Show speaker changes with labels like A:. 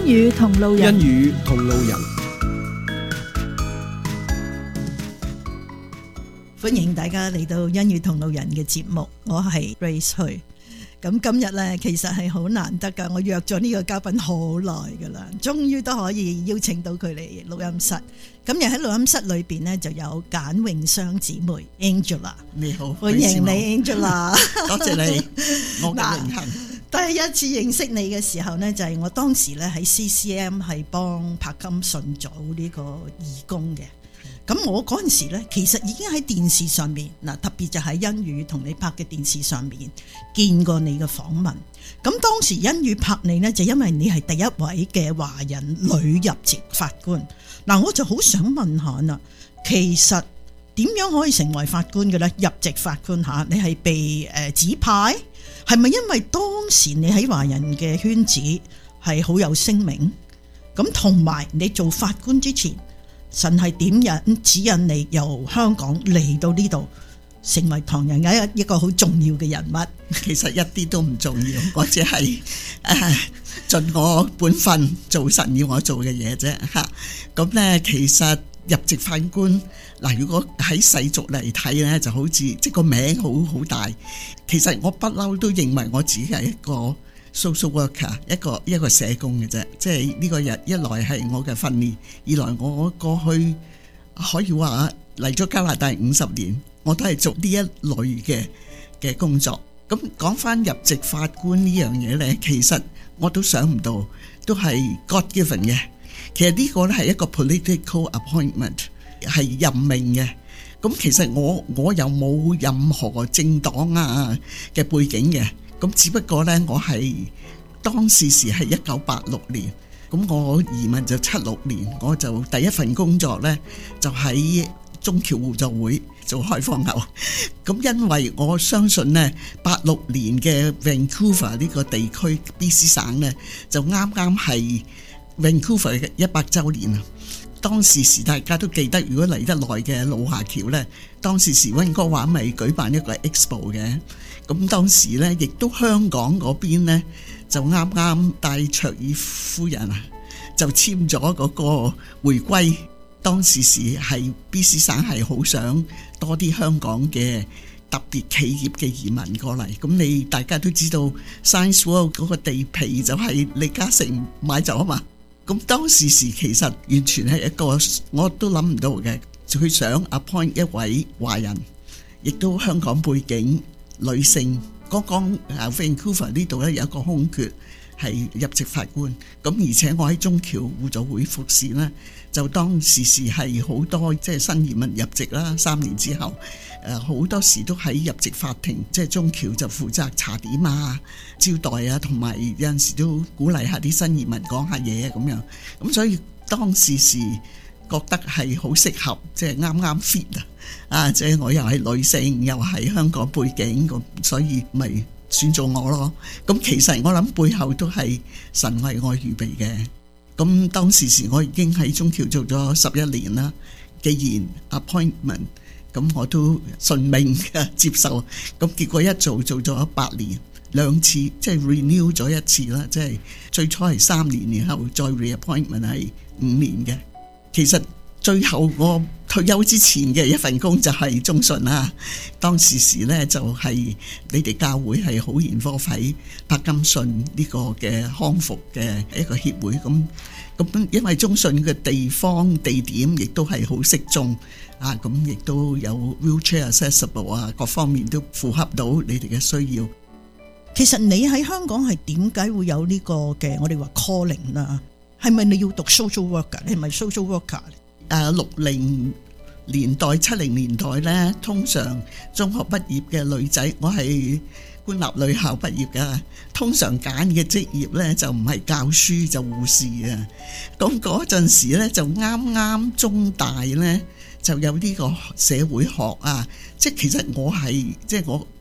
A: 語同路人，
B: 欣語同路人，
C: 歡迎大家嚟到欣語同路人嘅節目，我係 Grace 許。咁今日呢，其實係好難得噶，我約咗呢個嘉賓好耐噶啦，終於都可以邀請到佢嚟錄音室。今日喺錄音室裏邊呢，就有簡詠雙姊妹 Angela。
D: 你好，
C: 歡迎你 Angela。
D: 多謝你，我嘅榮幸。
C: 第一次認識你嘅時候呢，就係我當時呢喺 CCM 係幫柏金遜做呢個義工嘅。咁我嗰陣時呢，其實已經喺電視上面嗱，特別就喺欣語同你拍嘅電視上面見過你嘅訪問。咁當時欣語拍你呢，就因為你係第一位嘅華人女入籍法官。嗱，我就好想問下啦，其實點樣可以成為法官嘅呢？入籍法官嚇，你係被指派，係咪因為當時你喺華人嘅圈子係好有聲名？咁同埋你做法官之前，神係點樣指引你由香港嚟到呢度，成為唐人街一個好重要嘅人物？
D: 其實一啲都唔重要，我只係盡我本分做神要我做嘅嘢啫嚇。咁咧，其實入籍法官嗱，如果喺世俗嚟睇咧，就好似即係個名好大。其實我不嬲都認為我自己係一個 social worker， 一個社工嘅啫。即係呢個日一來係我嘅訓練，二來我過去可以話嚟咗加拿大50年，我都係做呢一類嘅工作。咁講翻入籍法官呢樣嘢呢，其實我都想唔到，都係 God given 嘅。其實呢個呢係一個 political appointment， 係任命嘅。咁其實我又冇任何政黨嘅背景嘅。咁只不過呢，我係當時係1986年，咁我移民就76年，我就第一份工作呢，就喺中僑互助會做開荒牛。咁因為我相信呢，86年嘅 Vancouver 呢個地區 BC 省呢，就啱啱係 Vancouver 嘅100週年啊！當時大家都記得，如果嚟得耐嘅老華僑呢，當時溫哥華咪舉辦一個 Expo 嘅。咁當時呢，亦都香港嗰邊呢，就啱啱戴卓爾夫人就簽咗嗰個回歸。當時係 BC 省係好想多啲香港嘅特別企業嘅移民過嚟。咁大家都知道 Science World 嗰個地皮就係李嘉誠買咗啊嘛。咁當時其實完全係一個我都諗唔到嘅，佢想 appoint 一位華人，亦都香港背景女性。剛剛Vancouver 呢度咧有一個空缺係入籍法官，咁而且我喺中僑互助會服侍呢，就當時係好多即係新移民入籍啦，3年之後好多時都喺入籍法庭，即係中僑就負責查點招待同埋有陣時都鼓勵下啲新移民講下嘢咁樣。咁所以當時覺得係好適合，即係啱啱 fit 即係我又係女性，又係香港背景，咁所以咪選做我咯。咁其實我諗背後都係神為我預備嘅。咁當時我已經喺中僑做咗11年啦。既然 appointment， 咁我都順命接受。咁結果一做咗8年，2次即係 renew 咗一次啦。即係最初係3年，然後再 reappointment 係5年嘅。其實最後我退休之前嘅一份工就係中信啦。當時呢就係你哋教會係好研科喺柏金遜呢個嘅康復嘅一個協會。咁因為中信嘅地點亦都係好適中咁亦都有 wheelchair accessible 各方面都符合到你哋嘅需要。
C: 其實你喺香港係點解會有呢個嘅我哋話 calling 啦？係咪你要讀 social worker？ 你係咪 social worker？
D: 60年代、70年代呢，通常中學畢業嘅女仔，我係官立女校畢業㗎，通常揀嘅職業呢，就唔係教書就護士啊。咁嗰陣時呢，就啱啱中大呢，就有呢個社會學即係其實我係即係我